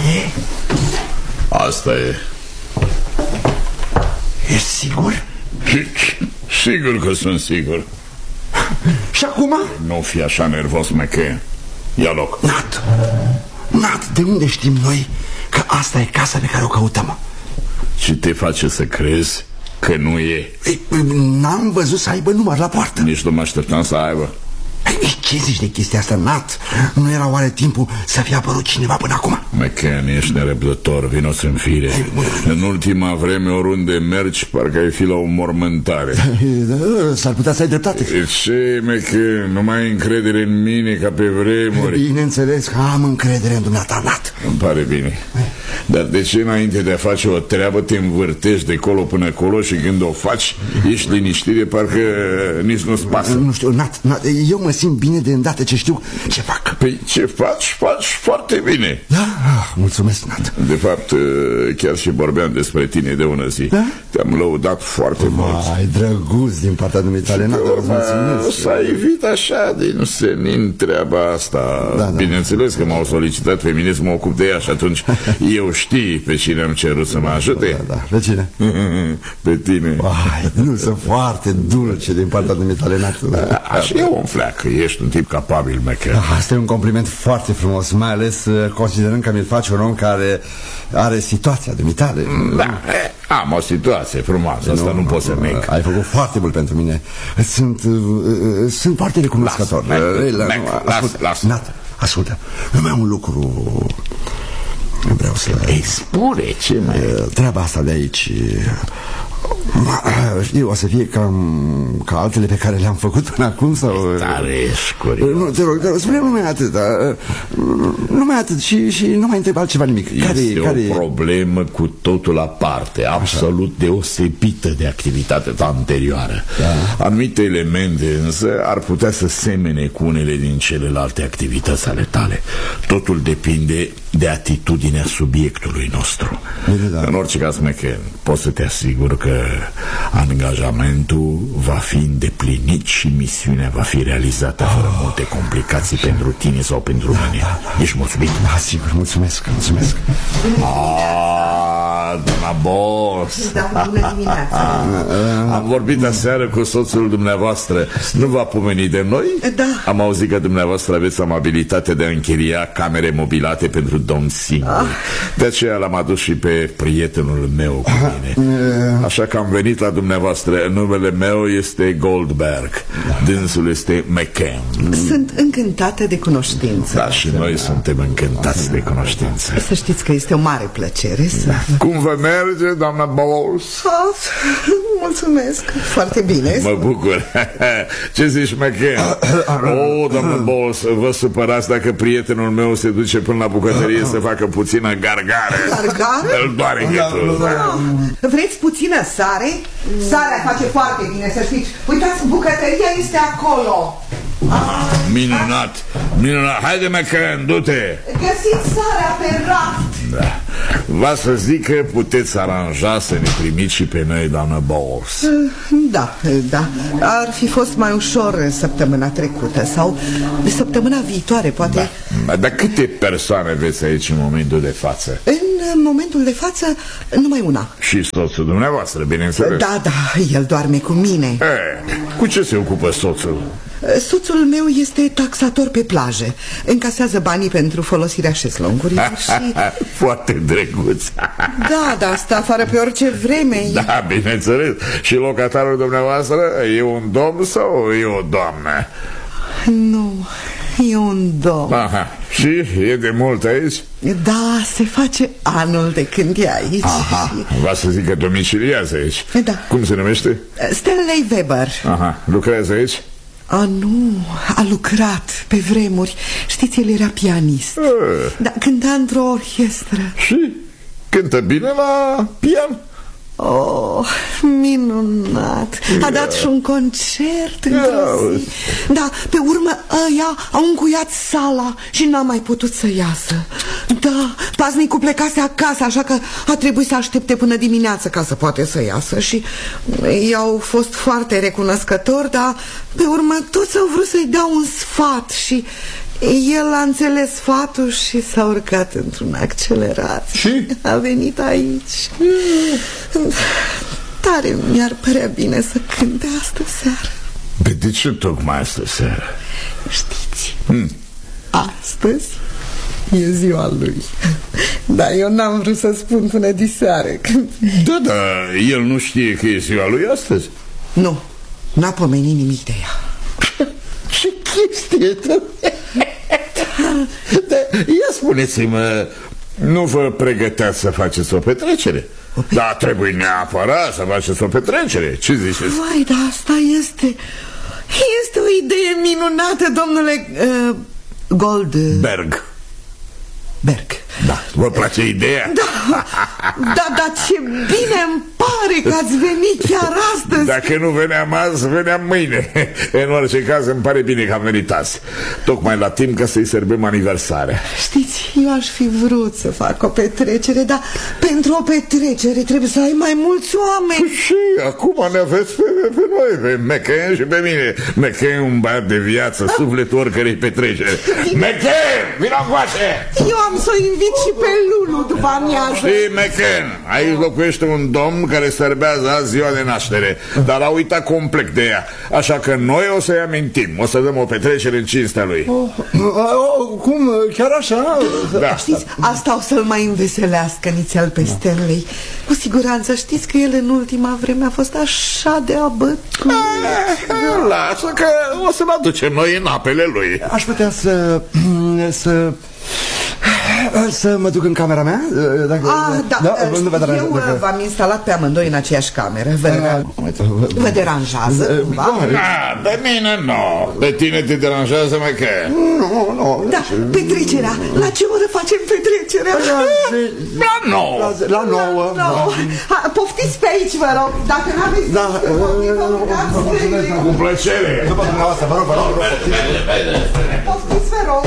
e? Asta e. Ești sigur? Sigur că sunt sigur. Și acum? Nu fi așa nervos, McCann. Ia loc. Nat, de unde știm noi că asta e casa pe care o căutăm? Ce te face să crezi că nu e? N-am văzut să aibă număr la poartă. Nici nu mă așteptam să aibă. Ce zici de chestia asta, Nat? Nu era oare timpul să fie apărut cineva până acum? McCann, ești nerăbdător, vino-ți în fire. În ultima vreme, oriunde mergi, parcă ai fi la o mormântare. S-ar putea să ai dreptate. Ce, McCann, nu mai ai încredere în mine ca pe vremuri? Bineînțeles că am încredere în dumneata, Nat. Îmi pare bine. Dar de ce înainte de a face o treabă te învârtești de colo până acolo și când o faci ești liniștit de parcă nici nu-ți pasă? Nu știu, Nat, eu mă simt bine de îndată ce știu ce fac. Păi ce faci? Faci foarte bine. Da? Mulțumesc, Nat. De fapt, chiar și vorbeam despre tine de ună zi. Da? Te-am lăudat foarte mult. Ai drăguț din partea dumitale, Nat. S-a evit așa din senin treaba asta. Da. Bineînțeles că m-au solicitat pe mine să mă ocup de ea și atunci eu știi pe cine am cerut să mă ajute. Da. Pe cine? Pe tine. Nu, sunt foarte dulce din partea dumitale, Nat. Așa e un fleac. Ești un tip capabil, McCann. Asta e un compliment foarte frumos, mai ales considerând că mi-l face un om care are situația dumitale. Da, am o situație frumoasă. Asta nu pot să neg. Ai făcut foarte mult pentru mine. Sunt foarte recunoscător. Lasă. Nat, ascultă, numai un lucru vreau să... Ei, spune, ce mai... Treaba asta de aici... Știu, o să fie ca altele pe care le-am făcut până acum sau... Tare ești curios. Nu, te rog, spune numai atât. Numai atât și nu mai întreb altceva nimic. Este o problemă cu totul aparte, absolut deosebită de activitatea ta anterioară. Anumite elemente însă ar putea să semene cu unele din celelalte activități ale tale. Totul depinde de atitudinea subiectului nostru. În orice caz, McCann, pot să te asigur că angajamentul va fi îndeplinit și misiunea va fi realizată fără multe complicații pentru tine sau pentru mine. Ești mulțumit? Da, sigur, mulțumesc. Doamna Boss. Da, bună dimineața. Am vorbit aseară cu soțul dumneavoastră. Nu v-a pomenit de noi? Da. Am auzit că dumneavoastră aveți amabilitatea de a închiria camere mobilate pentru domn singur. De aceea l-am adus și pe prietenul meu cu mine. Așa că am venit la dumneavoastră. Numele meu este Goldberg. Dânsul este McCann. Sunt încântată de cunoștință. Da, și noi suntem încântați de cunoștință. Să știți că este o mare plăcere să... Cum vă merge, doamna Bowles? Mulțumesc, foarte bine. Mă bucur. Ce zici, McCann? Doamna Bowles, vă supărați dacă prietenul meu se duce până la bucătărie să facă puțină gargară. Gargară? Îl doare ghetul. Vreți puțină sare? Sarea face foarte bine, să știți. Uitați, bucătăria este acolo. Minunat. Haide, McCann, du-te. Găsiți sarea pe raft. Da. Va să zic că puteți aranja să ne primiți și pe noi, doamnă Bowles. Da. Ar fi fost mai ușor săptămâna trecută sau de săptămâna viitoare, poate. Dar câte persoane veți aici în momentul de față? În momentul de față, numai una. Și soțul dumneavoastră, bineînțeles. Da, el doarme cu mine. Cu ce se ocupă soțul? Soțul meu este taxator pe plajă. Încasează banii pentru folosirea șezlongurilor și... Foarte drăguț. Da, asta afară pe orice vreme. Da, bineînțeles. Și locatarul dumneavoastră e un domn sau e o doamnă? Nu, e un domn. Și e de mult aici? Da, se face anul de când e aici. Va să zic că domiciliază aici. Da. Cum se numește? Stanley Weber. Lucrează aici? Nu, a lucrat pe vremuri. Știți, el era pianist. Da, cânta într-o orchestră. Și? Cântă bine la pian? Minunat. A dat și un concert într-o zi. Da, pe urmă ăia au încuiat sala și n-a mai putut să iasă. Da, paznicul plecase acasă, așa că a trebuit să aștepte până dimineață ca să poate să iasă. Și i-au fost foarte recunoscători, dar pe urmă toți au vrut să-i dea un sfat și El a înțeles sfatul și s-a urcat într-un accelerat. Și? A venit aici. Tare mi-ar părea bine să cânte astă seară. De ce tocmai astă seară? Știți, astăzi e ziua lui. Dar eu n-am vrut să spun până diseară. Da, el nu știe că e ziua lui astăzi. Nu, n-a pomenit nimic de ea. Ce chestie! Ia spuneți-mă, nu vă pregăteați să faceți o petrecere? Da, trebuie neapărat să faceți o petrecere. Ce ziceți? Vai, dar asta este o idee minunată, domnule Goldberg. Da, vă place ideea? Da, ce bine îmi pare că ați venit chiar astăzi. Dacă nu veneam azi, veneam mâine. În orice caz îmi pare bine că am venit azi, tocmai la timp ca să-i sărbim aniversarea. Știți, eu aș fi vrut să fac o petrecere, dar pentru o petrecere trebuie să ai mai mulți oameni. Și acum ne aveți pe noi, pe Mechen și pe mine. Mechen, un băiat de viață, sufletul oricărei petrecere. Mechen, vino încoace! Eu am să o invit și pe Lulu după amiază. Și Mechen, aici locuiește un domn care sărbează azi ziua de naștere, dar a uitat complet de ea. Așa că noi o să-i amintim. O să dăm o petrecere în cinstea lui. Cum? Chiar așa? Da. Știți, asta o să-l mai înveselească nițel pe Stanley. Cu siguranță știți că el în ultima vreme a fost așa de abătut. Lasă că o să-l aducem noi în apele lui. Aș putea să mă duc în camera mea? Eu v-am instalat pe amândoi în aceeași cameră. Vă deranjează cumva? Pe mine nu. Pe tine te deranjează, Mechen? Nu. Da, petrecerea. La ce oră facem petrecerea? La 9. La 9. Poftiți pe aici, vă rog. Dacă n-aveți... Da, cu plăcere. După dumneavoastră, vă rog. Poftiți, vă rog.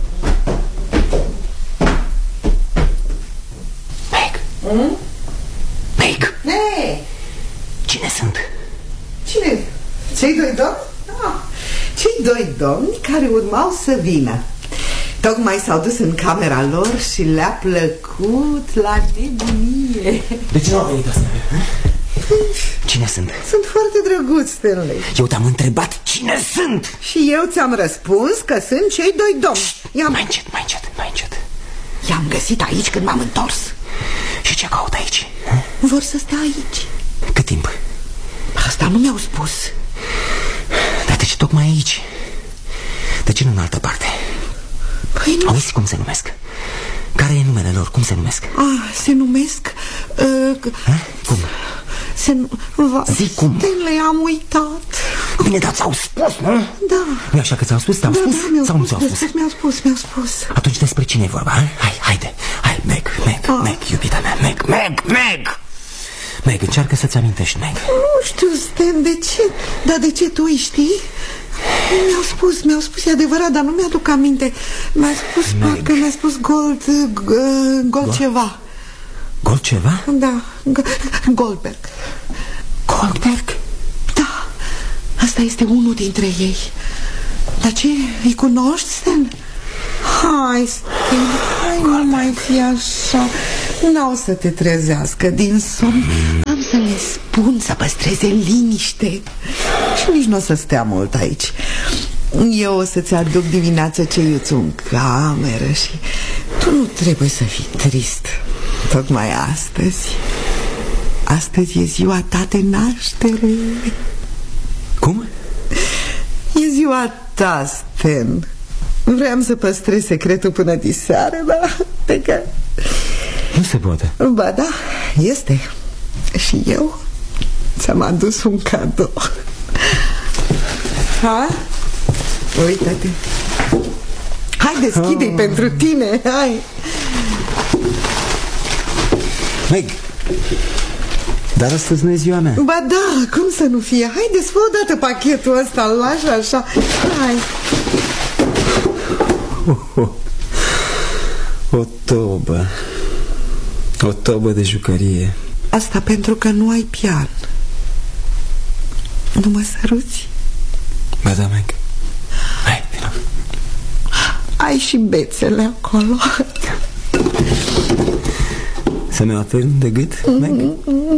Meg! Cine sunt? Cei doi domni? Cei doi domni care urmau să vină. Tocmai s-au dus în camera lor și le-a plăcut la nebunie. De ce nu au venit asta? Cine sunt? Sunt foarte drăguți, Stanley. Eu te-am întrebat cine sunt. Și eu ți-am răspuns că sunt cei doi domni. Mai încet. I-am găsit aici când m-am întors. Și ce caut aici? Vor să stea aici. Cât timp? Asta nu mi-au spus. Dar de ce tocmai aici? De ce nu în altă parte? Păi nu. Auzi cum se numesc? Care e numele lor? Cum se numesc? Se numesc... Cum? Zic cum? Stanley, am uitat. Bine, dar ți-au spus, nu? Da. Nu așa că ți-au spus? Ți-au spus? Sau nu ți-au spus? Mi-au spus. Atunci despre cine e vorba? Haide. Hai, Meg, iubita mea, Meg, încearcă să-ți amintești, Meg. Nu știu, Stan, de ce? Dar de ce tu îi știi? Mi-au spus, e adevărat, dar nu mi-aduc aminte. Mi-a spus Gold ceva. Gold ceva? Da, Goldberg. Goldberg? Da, asta este unul dintre ei. Dar ce, îi cunoști, Stan? Hai, nu mai fi așa. N-au să te trezească din somn. Am să le spun să păstreze liniște. Și nici nu o să stea mult aici. Eu o să-ți aduc dimineața ce iuți în cameră. Și tu nu trebuie să fii trist. Tocmai astăzi e ziua ta de naștere. Cum? E ziua ta, Stan. Vreau să păstrez secretul până diseară, dar nu se poate. Ba da, este. Și eu ți-am adus un cadou. Uită-te. Hai, deschide-i pentru tine. Hai. Meg, dar astăzi nu e ziua mea. Ba da, cum să nu fie? Hai, desfă odată pachetul ăsta, îl lași așa. Hai. O tobă de jucărie. Asta pentru că nu ai pian. Nu mă săruți? Ba da, Meg. Hai, vino. ai și bețele acolo. Să-mi o atârn de gât, Meg?